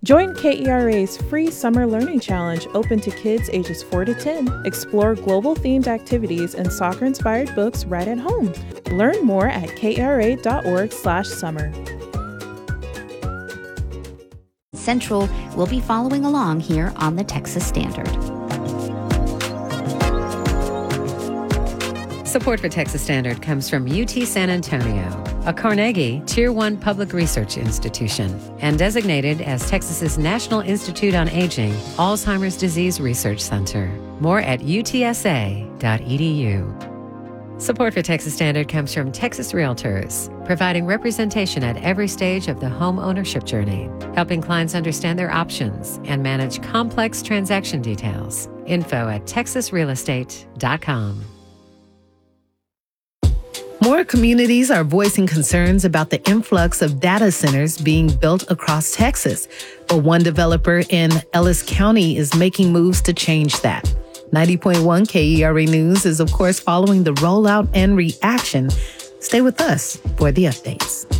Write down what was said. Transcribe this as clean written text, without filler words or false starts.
Join KERA's free Summer Learning Challenge open to kids ages 4 to 10. Explore global-themed activities and soccer-inspired books right at home. Learn more at kera.org/summer. Central will be following along here on the Texas Standard. Support for Texas Standard comes from UT San Antonio, a Carnegie Tier 1 public research institution, and designated as Texas's National Institute on Aging Alzheimer's Disease Research Center. More at utsa.edu. Support for Texas Standard comes from Texas Realtors, providing representation at every stage of the home ownership journey, helping clients understand their options and manage complex transaction details. Info at texasrealestate.com. More communities are voicing concerns about the influx of data centers being built across Texas. But one developer in Ellis County is making moves to change that. 90.1 KERA News is, of course, following the rollout and reaction. Stay with us for the updates.